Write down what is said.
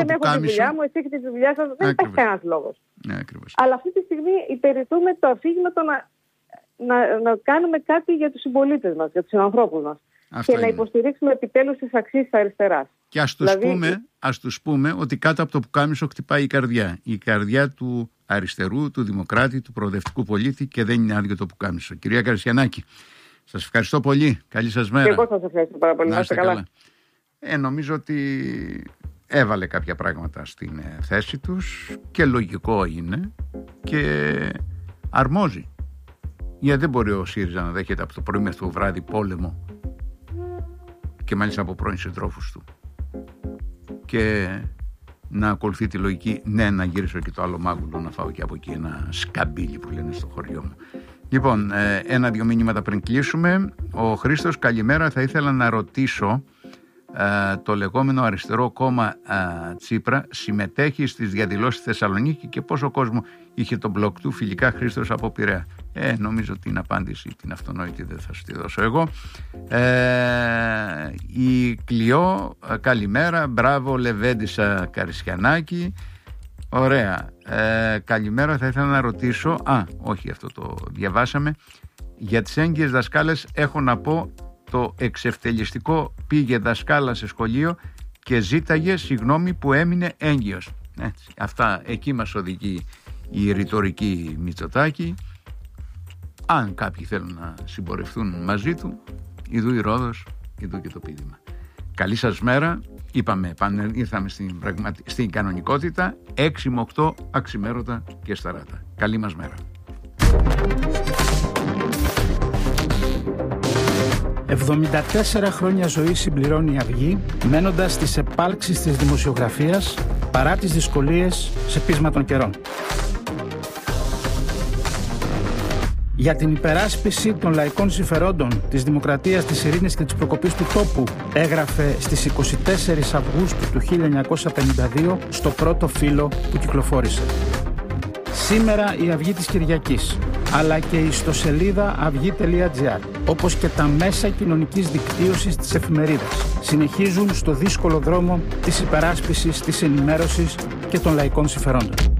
το πουκάμισο. έχω τη δουλειά μου, εσύ έχετε τη δουλειά σας. Δεν υπάρχει κανένας λόγος. Ναι, ακριβώς. Αλλά αυτή τη στιγμή υπηρετούμε το αφήγημα το να κάνουμε κάτι για τους συμπολίτες μας, για τους ανθρώπους μας. Αυτό και είναι. να υποστηρίξουμε επιτέλους τις αξίες της αριστεράς. Και ας τους πούμε ότι κάτω από το πουκάμισο χτυπάει η καρδιά. Η καρδιά του αριστερού, του δημοκράτη, του προοδευτικού πολίτη, και δεν είναι άδειο το πουκάμισο. Κυρία Καρισιανάκη, σας ευχαριστώ πολύ. Καλή σας μέρα. Και εγώ σας ευχαριστώ πάρα πολύ. Να είστε καλά. Νομίζω ότι έβαλε κάποια πράγματα στην θέση τους και λογικό είναι και αρμόζει. Γιατί δεν μπορεί ο ΣΥΡΙΖΑ να δέχεται από το πρωί μέχρι το βράδυ πόλεμο, και μάλιστα από πρώην συντρόφους του, και να ακολουθεί τη λογική, ναι, να γυρίσω και το άλλο μάγουλο να φάω και από εκεί ένα σκαμπίλι που λένε στο χωριό μου. Λοιπόν, ένα-δυο μήνυματα πριν κλείσουμε. Ο Χρήστος, καλημέρα. Θα ήθελα να ρωτήσω, το λεγόμενο αριστερό κόμμα Τσίπρα συμμετέχει στις διαδηλώσεις στη Θεσσαλονίκη και πόσο κόσμο είχε τον μπλοκ του? Φιλικά, Χρήστος από Πειραιά. Νομίζω την απάντηση την αυτονόητη δεν θα σου τη δώσω εγώ. Η Κλειό, καλημέρα. Μπράβο Λεβέντισσα Καρισιανάκη. Ωραία. Καλημέρα, θα ήθελα να ρωτήσω, όχι, αυτό το διαβάσαμε, για τις έγκυες δασκάλες έχω να πω, το εξευτελιστικό πήγε δασκάλα σε σχολείο και ζήταγε συγγνώμη που έμεινε έγκυος. Αυτά, εκεί μας οδηγεί η ρητορική Μητσοτάκη. Αν κάποιοι θέλουν να συμπορευτούν μαζί του, ιδού η Ρόδος, ιδού και το πείδημα. Καλή σας μέρα. Είπαμε, ήρθαμε στην κανονικότητα, 6 με 8 αξιμέρωτα και σταράτα. Καλή μας μέρα. 74 χρόνια ζωή συμπληρώνει η Αυγή, μένοντας στις επάλξεις της δημοσιογραφίας παρά τις δυσκολίες σε πείσμα των καιρών. Για την υπεράσπιση των λαϊκών συμφερόντων, της δημοκρατίας, της ειρήνης και της προκοπής του τόπου, έγραφε στις 24 Αυγούστου του 1952 στο πρώτο φύλλο που κυκλοφόρησε. Σήμερα η Αυγή της Κυριακής, αλλά και η ιστοσελίδα αυγή.gr, όπως και τα μέσα κοινωνικής δικτύωσης της εφημερίδας, συνεχίζουν στο δύσκολο δρόμο της υπεράσπισης, της ενημέρωσης και των λαϊκών συμφερόντων.